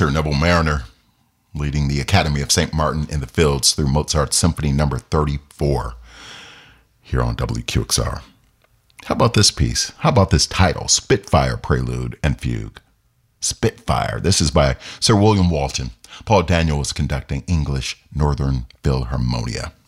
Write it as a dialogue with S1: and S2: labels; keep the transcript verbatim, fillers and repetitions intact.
S1: Sir Neville Mariner, leading the Academy of Saint Martin in the Fields through Mozart's Symphony Number thirty-four here on W Q X R. How about this piece? How about this title, Spitfire Prelude and Fugue? Spitfire. This is by Sir William Walton. Paul Daniel was conducting English Northern Philharmonia.